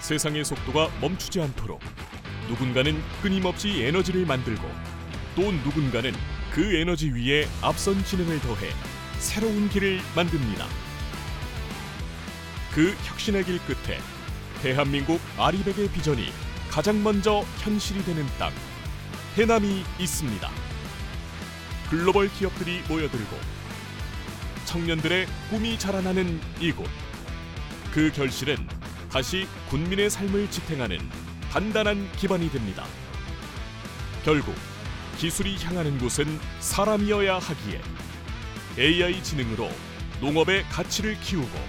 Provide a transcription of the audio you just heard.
세상의 속도가 멈추지 않도록 누군가는 끊임없이 에너지를 만들고 또 누군가는 그 에너지 위에 앞선 지능을 더해 새로운 길을 만듭니다. 그 혁신의 길 끝에 대한민국 아리백의 비전이 가장 먼저 현실이 되는 땅, 해남이 있습니다. 글로벌 기업들이 모여들고 청년들의 꿈이 자라나는 이곳. 그 결실은 다시 군민의 삶을 지탱하는 단단한 기반이 됩니다. 결국 기술이 향하는 곳은 사람이어야 하기에 AI 지능으로 농업의 가치를 키우고